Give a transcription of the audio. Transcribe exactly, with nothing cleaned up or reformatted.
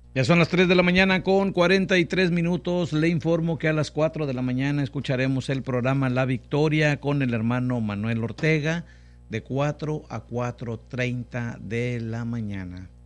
Ya son las tres de la mañana con cuarenta y tres minutos. Le informo que a las cuatro de la mañana escucharemos el programa La Victoria con el hermano Manuel Ortega de cuatro a cuatro treinta de la mañana.